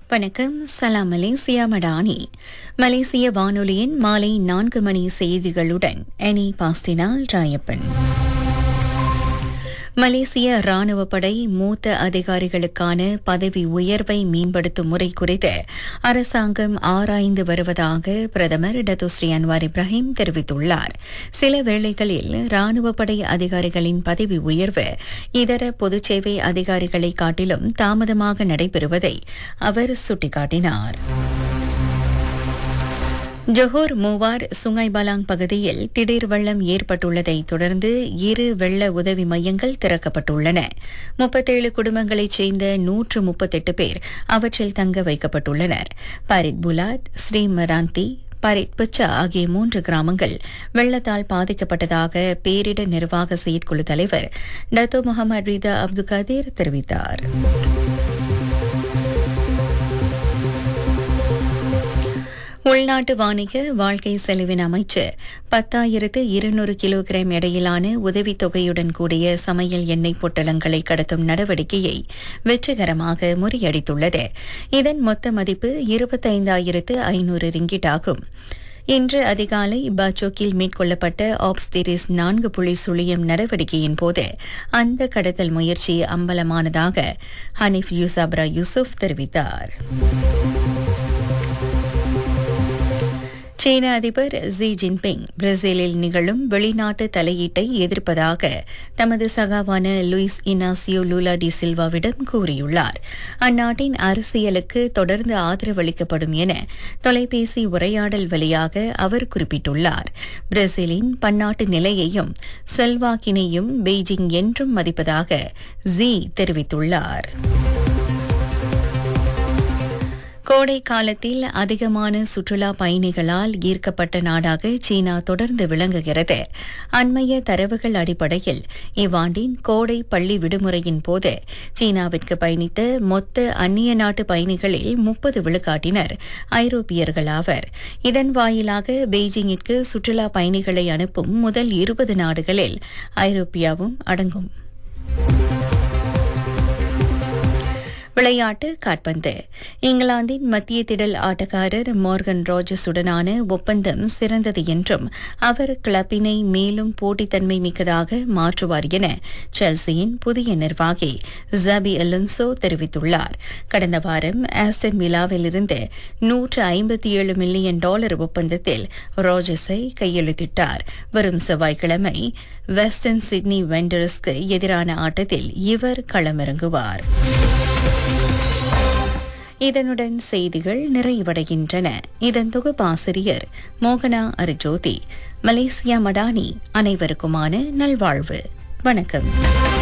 வணக்கம். சலாம் மலேசியா மடானி. மலேசிய வானொலியின் மாலை 4 மணி செய்திகளுடன் எனி பாஸ்டினால் ராயப்பன். மலேசிய ராணுவ படை மூத்த அதிகாரிகளுக்கான பதவி உயர்வை மேம்படுத்தும் முறை குறித்து அரசாங்கம் ஆராய்ந்து வருவதாக பிரதமர் டத்துஸ்ரீ அன்வார் இப்ராஹிம் தெரிவித்துள்ளார். சில வேளைகளில் ராணுவ படை அதிகாரிகளின் பதவி உயர்வு இதர பொதுச்சேவை அதிகாரிகளை காட்டிலும் தாமதமாக நடைபெறுவதை அவர் சுட்டிக்காட்டினார். ஜொஹோர் மூவார் சுங்காய் பலாங் பகுதியில் திடீர் வெள்ளம் ஏற்பட்டுள்ளதை தொடர்ந்து 2 வெள்ள உதவி மையங்கள் திறக்கப்பட்டுள்ளன. 37 குடும்பங்களைச் சேர்ந்த 138 பேர் அவற்றில் தங்க வைக்கப்பட்டுள்ளனர். பாரிட் புலாட், ஸ்ரீமராந்தி, பாரிட் பச்சா ஆகிய 3 கிராமங்கள் வெள்ளத்தால் பாதிக்கப்பட்டதாக பேரிடர் நிர்வாக செயற்குழு தலைவர் டத்தோ முகமது ரிதா அப்துல் கதீர் தெரிவித்தார். உள்நாட்டு வாணிக வாழ்க்கை செலவின அமைச்சர் 10,200 கிலோகிராம் எடையிலான உதவித்தொகையுடன் கூடிய சமையல் எண்ணெய் பொட்டலங்களை கடத்தும் நடவடிக்கையை வெற்றிகரமாக முறியடித்துள்ளது. இதன் மொத்த மதிப்பு 25,500 ரிங்கிட் ஆகும். இன்று அதிகாலை பாச்சோக்கில் மேற்கொள்ளப்பட்ட ஆப்ஸ்திரிஸ் 4 நடவடிக்கையின் போது அந்த கடத்தல் முயற்சி அம்பலமானதாக ஹனீஃப் யூசாப்ரா யூசுப் தெரிவித்தார். சீன அதிபர் ஜி ஜின்பிங் பிரேசிலில் நிகழும் வெளிநாட்டு தலையீட்டை எதிர்ப்பதாக தமது சகாவான லூயிஸ் இனாசியோ லூலா டி சில்வாவிடம் கூறியுள்ளார். அந்நாட்டின் அரசியலுக்கு தொடர்ந்து ஆதரவளிக்கப்படும் என தொலைபேசி உரையாடல் வழியாக அவர் குறிப்பிட்டுள்ளார். பிரேசிலின் பன்னாட்டு நிலையையும் செல்வாக்கினையும் பெய்ஜிங் என்றும் மதிப்பதாக ஜி தெரிவித்துள்ளார். கோடை காலத்தில் அதிகமான சுற்றுலா பயணிகளால் ஈர்க்கப்பட்ட நாடாக சீனா தொடர்ந்து விளங்குகிறது. அண்மைய தரவுகள் அடிப்படையில் இவ்வாண்டின் கோடை பள்ளி விடுமுறையின் போது சீனாவிற்கு பயணித்த மொத்த அந்நிய நாட்டு பயணிகளில் 30 விழுக்காட்டினர் ஐரோப்பியர்கள் ஆவர். இதன் வாயிலாக பெய்ஜிங்கிற்கு சுற்றுலா பயணிகளை அனுப்பும் முதல் 20 நாடுகளில் ஐரோப்பியாவும் அடங்கும். விளையாட்டு காற்பந்து. இங்கிலாந்தின் மத்திய திடல் ஆட்டக்காரர் மார்கன் ராஜர்ஸுடனான ஒப்பந்தம் சிறந்தது என்றும் அவர் கிளப்பினை மேலும் போட்டித்தன்மை மிக்கதாக மாற்றுவார் என செல்சியின் புதிய நிர்வாகி ஜாபி அலோன்சோ தெரிவித்துள்ளார். கடந்த வாரம் ஆஸ்டன் வில்லாவிலிருந்து $157 மில்லியன் ஒப்பந்தத்தில் ராஜர்ஸை கையெழுத்திட்டார். வரும் செவ்வாய்க்கிழமை வெஸ்டர்ன் சிட்னி வெண்டர்ஸ்க்கு எதிரான ஆட்டத்தில் இவர் களமிறங்குவார். இதனுடன் செய்திகள் நிறைவடைகின்றன. இதன் தொகுப்பாசிரியர் மோகனா அரிஜோதி. மலேசியா மடானி. அனைவருக்குமான நல்வாழ்வு. வணக்கம்.